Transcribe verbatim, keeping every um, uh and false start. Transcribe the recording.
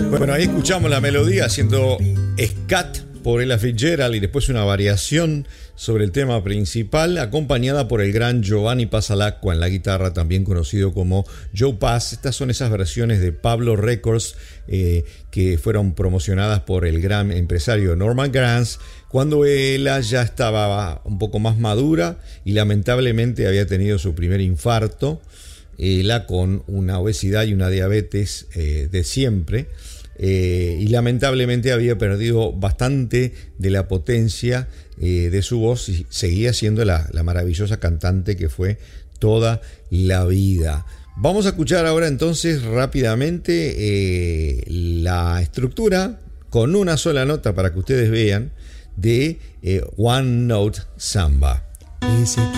Bueno, ahí escuchamos la melodía haciendo scat por Ella Fitzgerald y después una variación sobre el tema principal, acompañada por el gran Giovanni Passalacqua en la guitarra, también conocido como Joe Pass. Estas son esas versiones de Pablo Records eh, que fueron promocionadas por el gran empresario Norman Granz cuando ella ya estaba un poco más madura y lamentablemente había tenido su primer infarto, ella con una obesidad y una diabetes eh, de siempre. Eh, y lamentablemente había perdido bastante de la potencia eh, de su voz y seguía siendo la, la maravillosa cantante que fue toda la vida. Vamos a escuchar ahora entonces rápidamente eh, la estructura con una sola nota para que ustedes vean de eh, One Note Samba. Ese